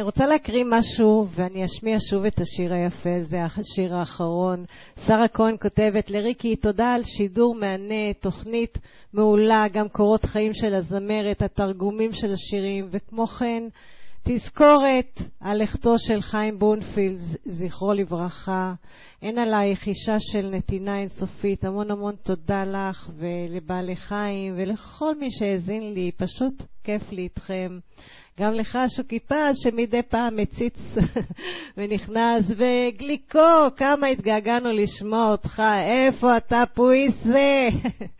אני רוצה להקריא משהו, ואני אשמיע שוב את השיר היפה, זה השיר האחרון. שרה כהן כותבת, לריקי, תודה על שידור מענה, תוכנית מעולה, גם קורות חיים של הזמרת, התרגומים של השירים, וכמו כן, תזכורת על לכתו של חיים בונפילד, זכרו לברכה. אין עלייך אישה של נתינה אינסופית. המון המון תודה לך ולבעלי חיים ולכל מי שהאזין לי, פשוט כיף לי איתכם. גם לך שוקיפה שמדי פעם מציץ ונכנס, וגליקו, כמה התגעגענו לשמוע אותך, איפה אתה פויסה?